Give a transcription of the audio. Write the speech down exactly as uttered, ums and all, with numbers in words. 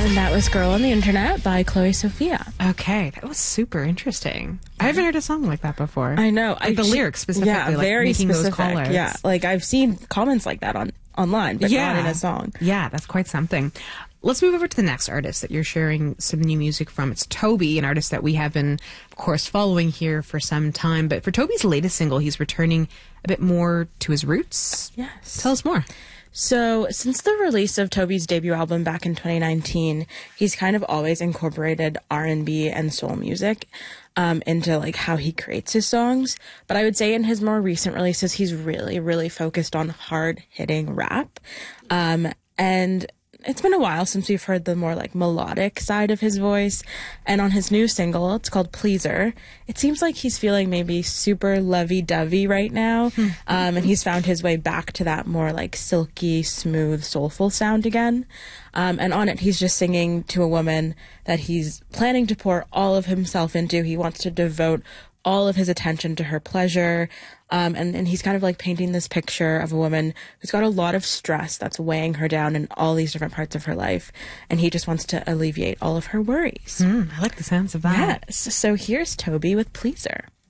And that was Girl on the Internet by Chloe Sophia. Okay, that was super interesting. I haven't heard a song like that before. I know. Like I, the she, lyrics specifically, yeah, like very making specific. those call-outs. Yeah, like I've seen comments like that on online, but yeah. not in a song. Yeah, that's quite something. Let's move over to the next artist that you're sharing some new music from. It's Toby, an artist that we have been, of course, following here for some time. But for Toby's latest single, he's returning a bit more to his roots. Yes. Tell us more. So, since the release of Toby's debut album back in twenty nineteen, he's kind of always incorporated R and B and soul music um, into like how he creates his songs. But I would say in his more recent releases, he's really, really focused on hard-hitting rap. Um, and it's been a while since we've heard the more like melodic side of his voice. And on his new single, it's called Pleaser, it seems like he's feeling maybe super lovey-dovey right now. um, and he's found his way back to that more like silky, smooth, soulful sound again. Um, and on it, he's just singing to a woman that he's planning to pour all of himself into. He wants to devote all of his attention to her pleasure. Um, and, and he's kind of like painting this picture of a woman who's got a lot of stress that's weighing her down in all these different parts of her life. And he just wants to alleviate all of her worries. Mm, I like the sounds of that. Yes. So here's Toby with Pleaser.